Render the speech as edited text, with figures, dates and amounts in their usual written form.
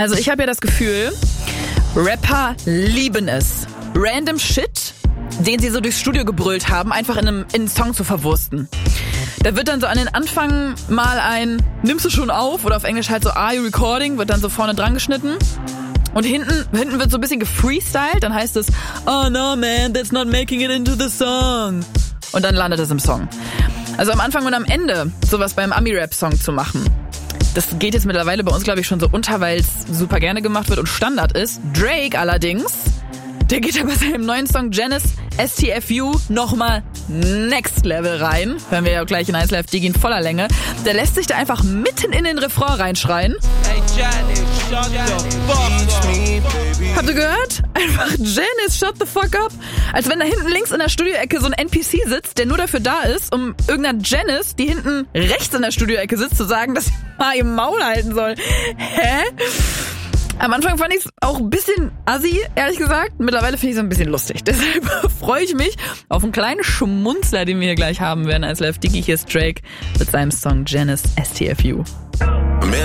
Also ich habe ja das Gefühl, Rapper lieben es, random Shit, den sie so durchs Studio gebrüllt haben, einfach in einen Song zu verwursten. Da wird dann so an den Anfang mal ein "Nimmst du schon auf?" oder auf Englisch halt so "Are you recording?" wird dann so vorne dran geschnitten. Und hinten wird so ein bisschen gefreestylt, dann heißt es "Oh no man, that's not making it into the song." Und dann landet es im Song. Also am Anfang und am Ende sowas beim Ami-Rap-Song zu machen, das geht jetzt mittlerweile bei uns, glaube ich, schon so unter, weil es super gerne gemacht wird und Standard ist. Drake allerdings, der geht ja bei seinem neuen Song Janice STFU nochmal Next Level rein. Hören wir ja gleich in 1 Live Digi in voller Länge. Der lässt sich da einfach mitten in den Refrain reinschreien. Hey Janice, shut the fuck up. Habt ihr gehört? Einfach Janice, shut the fuck up. Als wenn da hinten links in der Studioecke so ein NPC sitzt, der nur dafür da ist, um irgendeiner Janice, die hinten rechts in der Studioecke sitzt, zu sagen, dass sie mal im Maul halten soll. Hä? Am Anfang fand ich es auch ein bisschen assi, ehrlich gesagt. Mittlerweile finde ich es ein bisschen lustig. Deshalb freue ich mich auf einen kleinen Schmunzler, den wir hier gleich haben werden als Live Digi. Hier ist Drake mit seinem Song Janice STFU.